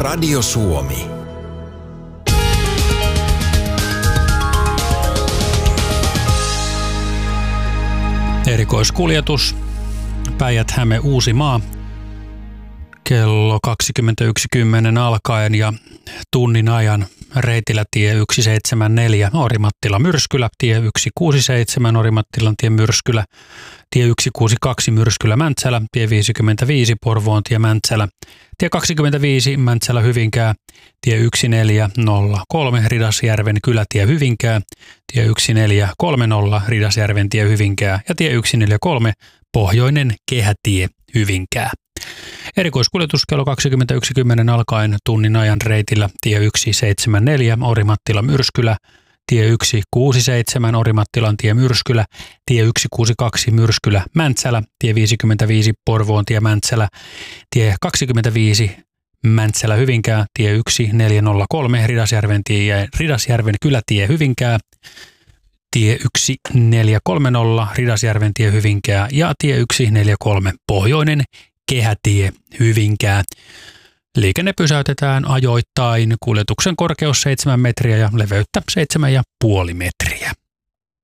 Radio Suomi. Erikoiskuljetus Päijät-Häme Uusimaa kello 21.10 alkaen ja tunnin ajan reitillä tie 174 Orimattila-Myrskylä, tie 167 Orimattilantie Myrskylä, tie 162 Myrskylä-Mäntsälä, tie 55 Porvoontie Mäntsälä, tie 25 Mäntsälä-Hyvinkää, tie 1403 Ridasjärven kylätie Hyvinkää, tie 1430 Ridasjärven tie Hyvinkää ja tie 143 Pohjoinen kehätie Hyvinkää. Erikoiskuljetus kello 21.10 alkaen tunnin ajan reitillä tie 174 Orimattila-Myrskylä, tie 167 Orimattilantie Myrskylä, tie 162 Myrskylä-Mäntsälä, tie 55 Porvoontie Mäntsälä, tie 25 Mäntsälä-Hyvinkää, tie 1403 Ridasjärven kylätie Hyvinkää, tie 1430 Ridasjärven tie Hyvinkää ja tie 143 Pohjoinen kehätie Hyvinkää. Liikenne pysäytetään ajoittain, kuljetuksen korkeus 7 metriä ja leveyttä 7,5 metriä.